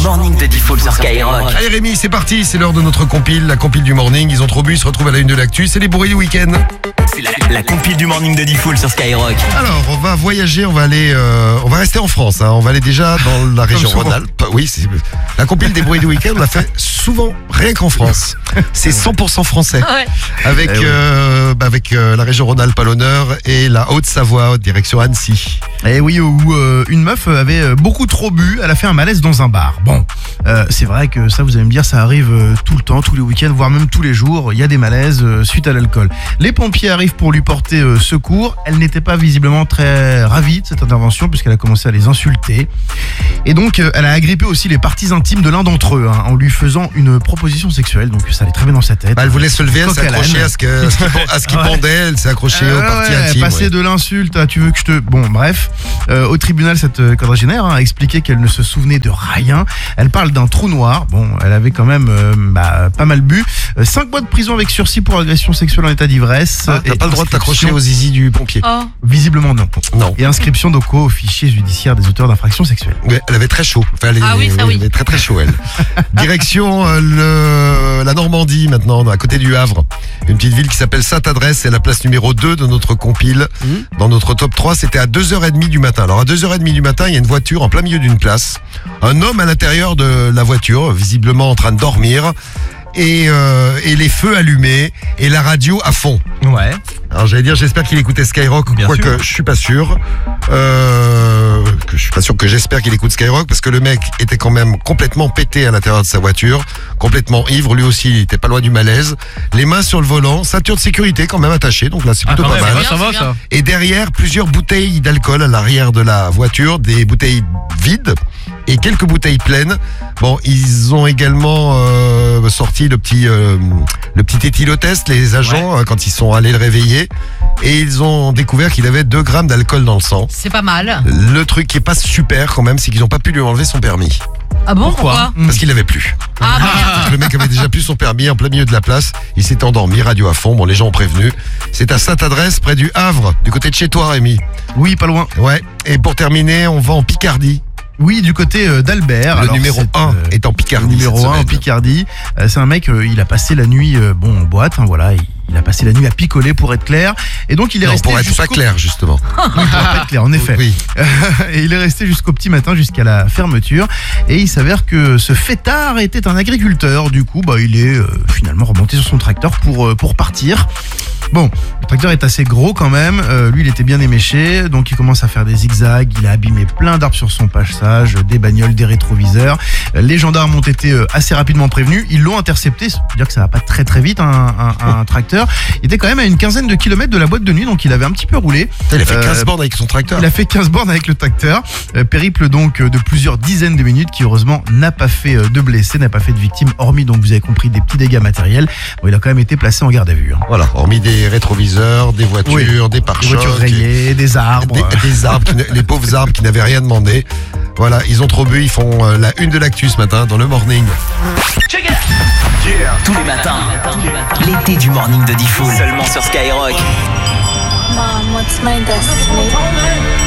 morning de Diffoul sur Skyrock. Allez Rémi, c'est parti, c'est l'heure de notre compile, la compile du morning. Ils ont trop bu, ils se retrouvent à la une de l'actu, c'est les bourrés du week-end. C'est la compile du morning de Diffoul sur Skyrock. Alors, on va voyager, on va rester en France. On va aller déjà dans la région Rhône-Alpes. Oui, c'est la compile des bourrés du week-end. On l'a fait souvent, rien qu'en France. C'est 100% français. Ouais. Avec la région Rhône-Alpes à l'honneur et la Haute-Savoie, direction Annecy. Et oui, où une meuf avait beaucoup trop bu, elle a fait un malaise dans un bar. Bon, c'est vrai que ça, vous allez me dire, ça arrive tout le temps, tous les week-ends, voire même tous les jours. Il y a des malaises suite à l'alcool. Les pompiers arrivent pour lui porter secours. Elle n'était pas visiblement très ravie de cette intervention puisqu'elle a commencé à les insulter. Et donc, elle a agrippé aussi les parties intimes de l'un d'entre eux en lui faisant une proposition sexuelle. Donc, ça allait très bien dans sa tête. Elle voulait se lever, elle s'est accrochée à ce qui pendait, elle s'est accrochée aux parties intimes. Passer de l'insulte à tu veux que je te... Bon, bref. Au tribunal, cette quadragénaire a expliqué qu'elle ne se souvenait de rien. Elle parle d'un trou noir. Bon, elle avait quand même pas mal bu. 5 mois de prison avec sursis pour agression sexuelle en état d'ivresse. T'as pas le droit de t'accrocher aux zizi du pompier. Oh. Visiblement non. Non. Et inscription d'OCO au fichier judiciaire des auteurs d'infractions sexuelles. Ouais, elle avait très chaud. Enfin, elle avait très très chaud, elle. Direction la Normandie maintenant, à côté du Havre. Une petite ville qui s'appelle Sainte-Adresse. C'est la place numéro 2 de notre compile. Dans notre top 3, c'était à 2h30 du matin. Alors à 2h30 du matin, il y a une voiture en plein milieu d'une place. Un homme à l'intérieur de la voiture, visiblement en train de dormir. Et les feux allumés et la radio à fond. Ouais. Alors j'allais dire, j'espère qu'il écoutait Skyrock, quoique je suis pas sûr. Je suis pas sûr que j'espère qu'il écoute Skyrock parce que le mec était quand même complètement pété à l'intérieur de sa voiture, complètement ivre, lui aussi il était pas loin du malaise. Les mains sur le volant, ceinture de sécurité quand même attachée, donc là c'est plutôt pas mal. Ça va, ça. Et derrière, plusieurs bouteilles d'alcool à l'arrière de la voiture, des bouteilles vides et quelques bouteilles pleines. Bon, ils ont également sorti le petit éthylotest, les agents, quand ils sont allés le réveiller. Et ils ont découvert qu'il avait 2 grammes d'alcool dans le sang. C'est pas mal. Le truc qui est pas super quand même, c'est qu'ils n'ont pas pu lui enlever son permis. Ah bon, pourquoi Parce qu'il l'avait plus. Ah bah, Le mec avait déjà plus son permis en plein milieu de la place. Il s'est endormi, radio à fond. Bon, les gens ont prévenu. C'est à Sainte-Adresse, près du Havre, du côté de chez toi, Rémi. Oui, pas loin. Ouais. Et pour terminer, on va en Picardie. Oui, du côté d'Albert. Le numéro 1 est en Picardie. Le numéro 1 en Picardie. C'est un mec, il a passé la nuit en boîte, voilà. Il a passé la nuit à picoler pour être clair. Et donc il est resté pour être pas clair, justement. Oui, pour pas être clair, en effet. Oui. Et il est resté jusqu'au petit matin, jusqu'à la fermeture. Et il s'avère que ce fêtard était un agriculteur. Du coup, il est finalement remonté sur son tracteur pour partir. Bon, le tracteur est assez gros quand même. Lui, il était bien éméché. Donc il commence à faire des zigzags. Il a abîmé plein d'arbres sur son passage, des bagnoles, des rétroviseurs. Les gendarmes ont été assez rapidement prévenus. Ils l'ont intercepté. C'est-à-dire que ça va pas très très vite, un tracteur. Il était quand même à une quinzaine de kilomètres de la boîte de nuit, donc il avait un petit peu roulé. Il a fait 15 bornes avec son tracteur. Il a fait 15 bornes avec le tracteur. Périple donc de plusieurs dizaines de minutes qui heureusement n'a pas fait de blessés, n'a pas fait de victimes, hormis, donc vous avez compris, des petits dégâts matériels. Bon, il a quand même été placé en garde à vue. Voilà, hormis des rétroviseurs, des voitures, des pare-chocs. Des voitures rayées, des arbres. Des arbres, les pauvres arbres qui n'avaient rien demandé. Voilà, ils ont trop bu, ils font la une de l'actu ce matin dans le morning. Tous les matins, l'été du morning de Diffoul. Seulement sur Skyrock. Mom, what's my destiny?